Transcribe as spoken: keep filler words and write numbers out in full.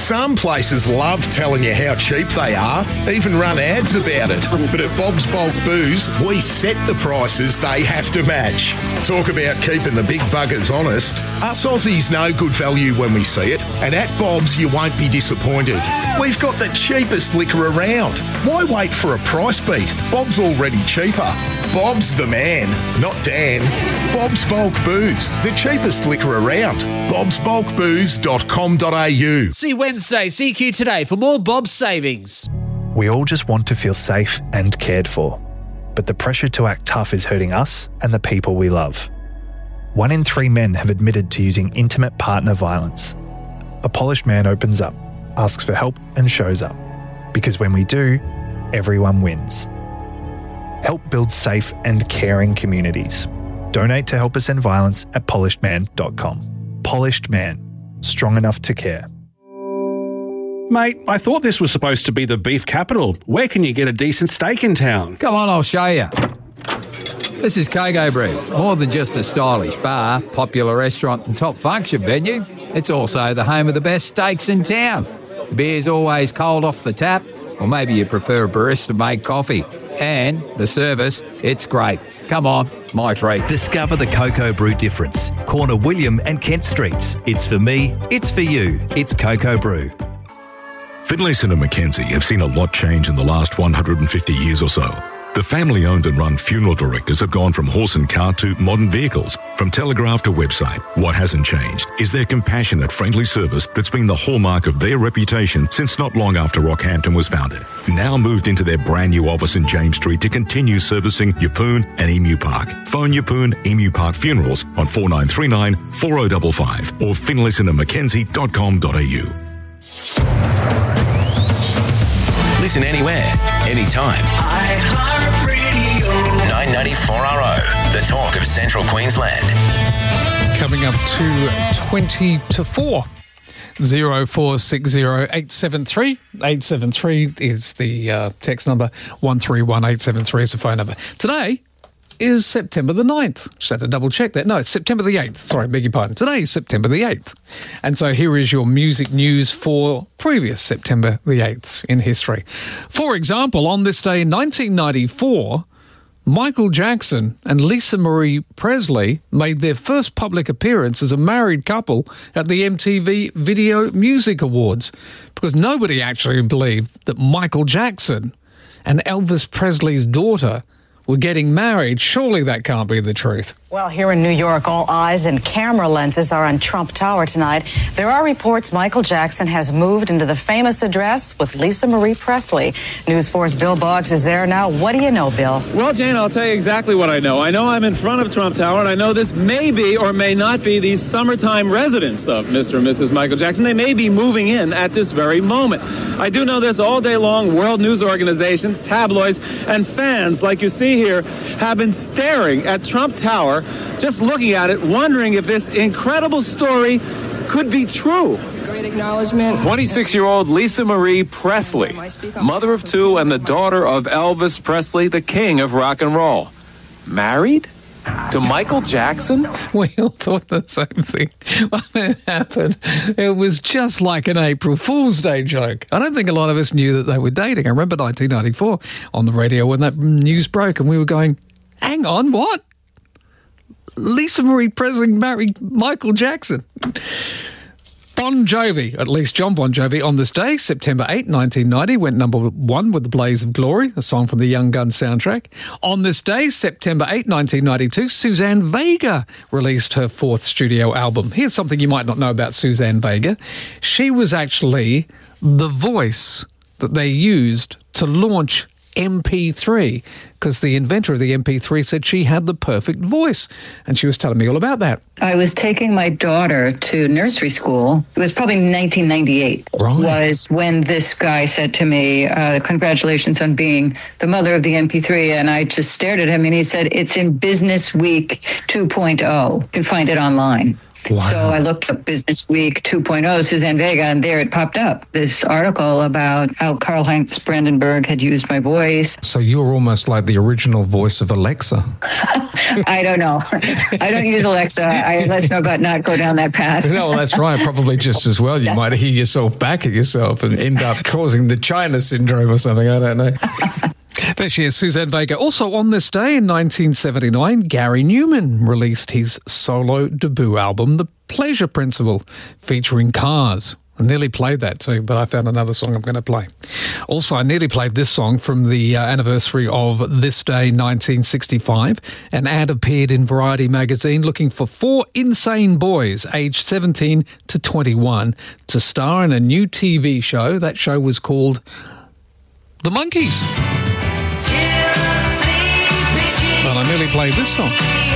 Some places love telling you how cheap they are, even run ads about it. But at Bob's Bulk Booze, we set the prices they have to match. Talk about keeping the big buggers honest. Us Aussies know good value when we see it, and at Bob's you won't be disappointed. We've got the cheapest liquor around. Why wait for a price beat? Bob's already cheaper. Bob's the man, not Dan. Bob's Bulk Booze, the cheapest liquor around. bobs bulk booze dot com dot a u. See Wednesday, C Q today for more Bob's savings. We all just want to feel safe and cared for, but the pressure to act tough is hurting us and the people we love. One in three men have admitted to using intimate partner violence. A polished man opens up, asks for help and shows up. Because when we do, everyone wins. Help build safe and caring communities. Donate to Help Us End Violence at polished man dot com. Polished Man. Strong enough to care. Mate, I thought this was supposed to be the beef capital. Where can you get a decent steak in town? Come on, I'll show you. This is Coco Brew. More than just a stylish bar, popular restaurant and top function venue, it's also the home of the best steaks in town. The beer's always cold off the tap, or maybe you prefer a barista-made coffee. And the service, it's great. Come on, my treat. Discover the Coco Brew difference. Corner William and Kent Streets. It's for me, it's for you. It's Coco Brew. Finlayson and Mackenzie have seen a lot change in the last one hundred fifty years or so. The family-owned and run funeral directors have gone from horse and cart to modern vehicles, from telegraph to website. What hasn't changed is their compassionate, friendly service that's been the hallmark of their reputation since not long after Rockhampton was founded. Now moved into their brand new office in James Street to continue servicing Yeppoon and Emu Park. Phone Yeppoon Emu Park Funerals on four nine three nine, four oh five five or finlayson and mackenzie dot com dot a u. Listen anywhere, anytime. iHeartRadio. nine ninety-four R O, the talk of Central Queensland. Coming up to twenty to four. zero four six zero eight seven three. eight seven three is the uh, text number. one three one eight seven three is the phone number. Today is September the ninth. Just had to double check that. No, it's September the eighth. Sorry, beg your pardon. Today is September the eighth. And so here is your music news for previous September the eighth in history. For example, on this day in nineteen ninety-four, Michael Jackson and Lisa Marie Presley made their first public appearance as a married couple at the M T V Video Music Awards, because nobody actually believed that Michael Jackson and Elvis Presley's daughter were getting married. Surely that can't be the truth. Well, here in New York, all eyes and camera lenses are on Trump Tower tonight. There are reports Michael Jackson has moved into the famous address with Lisa Marie Presley. News four's Bill Boggs is there now. What do you know, Bill? Well, Jane, I'll tell you exactly what I know. I know I'm in front of Trump Tower, and I know this may be or may not be the summertime residence of Mister and Missus Michael Jackson. They may be moving in at this very moment. I do know this all day long. World news organizations, tabloids, and fans, like you see here, have been staring at Trump Tower, just looking at it, wondering if this incredible story could be true. It's a great acknowledgement. twenty-six-year-old Lisa Marie Presley, mother of two and the daughter of Elvis Presley, the king of rock and roll. Married to Michael Jackson? We all thought the same thing when it happened. It was just like an April Fool's Day joke. I don't think a lot of us knew that they were dating. I remember nineteen ninety-four on the radio when that news broke and we were going, hang on, what? Lisa Marie Presley married Michael Jackson. Bon Jovi, at least John Bon Jovi, on this day, September eighth, nineteen ninety, went number one with The Blaze of Glory, a song from the Young Guns soundtrack. On this day, September eighth, nineteen ninety-two, Suzanne Vega released her fourth studio album. Here's something you might not know about Suzanne Vega. She was actually the voice that they used to launch M P three, because the inventor of the M P three said she had the perfect voice, and she was telling me all about that. I was taking my daughter to nursery school. It was probably nineteen ninety-eight. Right. Was when this guy said to me, uh, congratulations on being the mother of the M P three, and I just stared at him, and he said, it's in Business Week two point oh. You can find it online. So I looked up Business Week two point oh, Suzanne Vega, and there it popped up, this article about how Karl-Heinz Brandenburg had used my voice. So you're almost like the original voice of Alexa. I don't know. I don't use Alexa. I, let's not go, not go down that path. No, well, that's right. Probably just as well. You might hear yourself back at yourself and end up causing the China syndrome or something. I don't know. There she is, Suzanne Vega. Also on this day in nineteen seventy-nine, Gary Newman released his solo debut album, The Pleasure Principle, featuring cars. I nearly played that too, but I found another song I'm going to play. Also, I nearly played this song from the uh, anniversary of this day, nineteen sixty-five. An ad appeared in Variety magazine looking for four insane boys aged seventeen to twenty-one to star in a new T V show. That show was called The Monkees. Well, I nearly played this song.